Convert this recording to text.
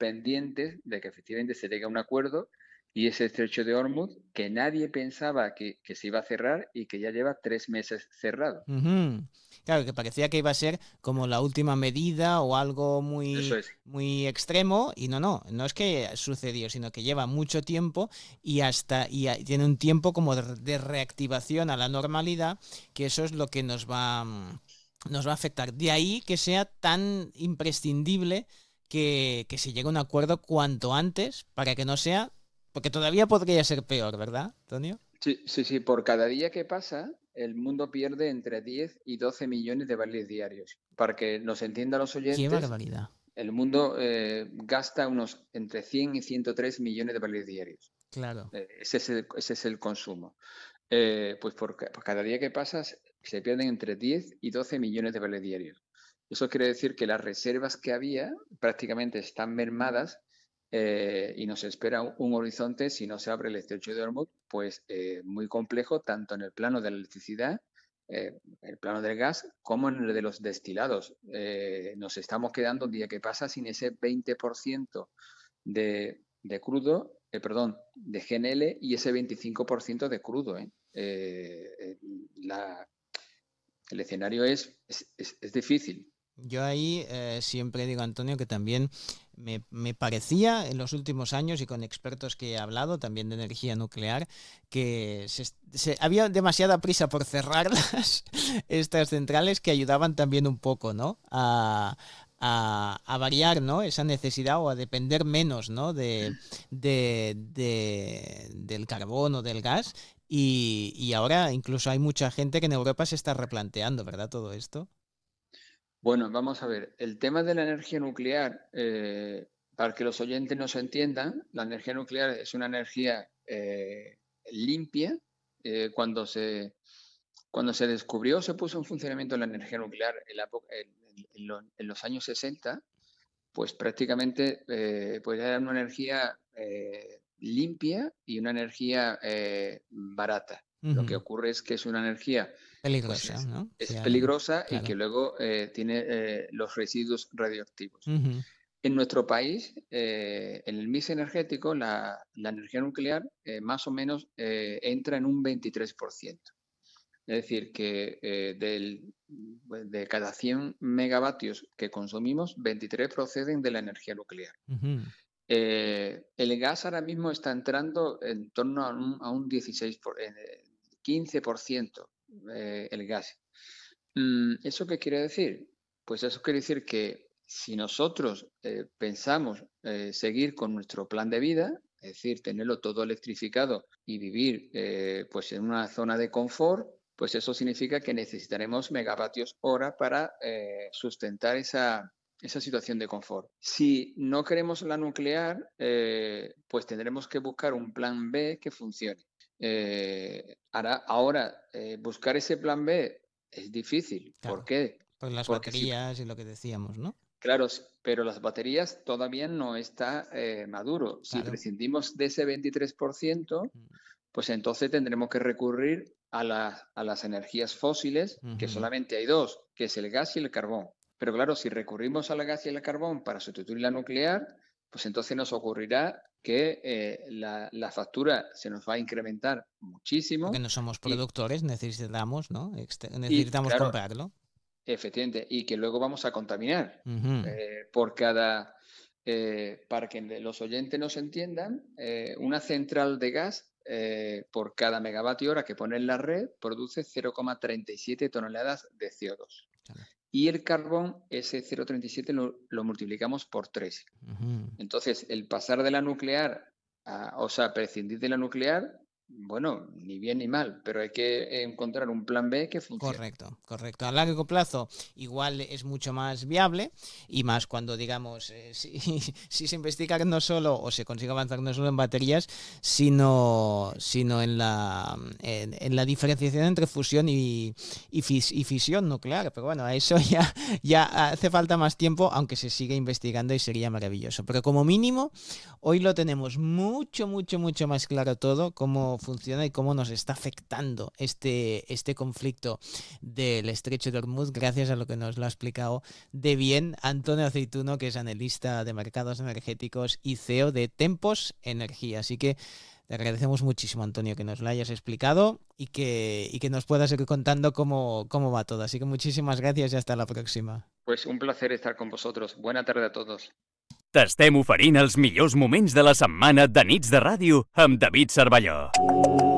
pendientes de que efectivamente se llegue a un acuerdo y ese estrecho de Hormuz que nadie pensaba que se iba a cerrar y que ya lleva 3 meses cerrado. Ujú. Claro, que parecía que iba a ser como la última medida o algo Eso muy, es. muy extremo, y no es que sucedió, sino que lleva mucho tiempo y tiene un tiempo como de reactivación a la normalidad, que eso es lo que nos va a afectar. De ahí que sea tan imprescindible que se llegue a un acuerdo cuanto antes para que no sea, porque todavía podría ser peor, ¿verdad, Antonio? Sí, sí, sí. Por cada día que pasa, el mundo pierde entre 10 y 12 millones de barriles diarios. Para que nos entiendan los Qué oyentes, barbaridad. el mundo gasta unos entre 100 y 103 millones de barriles diarios. Claro. Ese es el consumo. Pues por cada día que pasa se pierden entre 10 y 12 millones de barriles diarios. Eso quiere decir que las reservas que había prácticamente están mermadas y nos espera un horizonte, si no se abre el estrecho de Hormuz, pues muy complejo, tanto en el plano de la electricidad, el plano del gas, como en el de los destilados. Nos estamos quedando un día que pasa sin ese 20% de crudo, perdón, de GNL y ese 25% de crudo. La, el escenario es difícil. Yo ahí siempre digo, Antonio, que también me parecía en los últimos años y con expertos que he hablado, también de energía nuclear, que había demasiada prisa por cerrarlas, estas centrales, que ayudaban también un poco, ¿no? A variar, ¿no? Esa necesidad o a depender menos, ¿no? Del carbón o del gas. Y ahora incluso hay mucha gente que en Europa se está replanteando, ¿verdad? Todo esto. Bueno, vamos a ver. El tema de la energía nuclear, para que los oyentes nos entiendan, la energía nuclear es una energía limpia. Eh, cuando se, cuando se descubrió, se puso en funcionamiento la energía nuclear en los años 60, pues prácticamente pues era una energía limpia y una energía barata. Lo que Ujú. ocurre es que es una energía pues Peligrosa, ¿no? es Sí, peligrosa y que claro. luego tiene los residuos radioactivos. Ujú. En nuestro país, en el mix energético, la energía nuclear más o menos entra en un 23%. Es decir, que de cada 100 megavatios que consumimos, 23 proceden de la energía nuclear. Ujú. El gas ahora mismo está entrando en torno a un 15% el gas. ¿Eso qué quiere decir? Pues eso quiere decir que si nosotros pensamos seguir con nuestro plan de vida, es decir, tenerlo todo electrificado y vivir pues en una zona de confort, pues eso significa que necesitaremos megavatios hora para sustentar esa situación de confort. Si no queremos la nuclear, pues tendremos que buscar un plan B que funcione. Ahora, buscar ese plan B es difícil. ¿Por Claro. qué? Pues las Porque si, baterías y lo que decíamos, ¿no? claro, pero las baterías todavía no está maduro. Si Claro. prescindimos de ese 23%, pues entonces tendremos que recurrir a las energías fósiles, que Ujú. solamente hay dos, que es el gas y el carbón. Pero claro, si recurrimos al gas y al carbón para sustituir la nuclear, pues entonces nos ocurrirá que la factura se nos va a incrementar Porque muchísimo no somos y, productores, necesitamos, ¿no? y Necesitamos claro, comprarlo. efectivamente, y que luego vamos a contaminar. Ujú. Por cada, para que los oyentes nos entiendan, una central de gas por cada megavatio hora que pone en la red produce 0,37 toneladas de CO2. Claro. Y el carbón, ese 0,37 lo multiplicamos por 3. Ujú. Entonces, el pasar de la nuclear, o sea, prescindir de la nuclear, bueno, ni bien ni mal, pero hay que encontrar un plan B que funcione. Correcto, correcto. A largo plazo igual es mucho más viable y más cuando digamos, si se investiga no solo o se consigue avanzar no solo en baterías, sino en la diferenciación entre fusión y fisión nuclear. Pero bueno, a eso ya hace falta más tiempo, aunque se sigue investigando y sería maravilloso. Pero como mínimo, hoy lo tenemos mucho, mucho, mucho más claro todo, cómo funciona y cómo nos está afectando este conflicto del Estrecho de Hormuz, gracias a lo que nos lo ha explicado de bien Antonio Aceituno, que es analista de mercados energéticos y CEO de Tempos Energía. Así que te agradecemos muchísimo, Antonio, que nos lo hayas explicado y que nos puedas ir contando cómo va todo. Así que muchísimas gracias y hasta la próxima. Pues un placer estar con vosotros. Buena tarde a todos. T'estem oferint els millors moments de la setmana de Nits de Ràdio amb David Cervelló.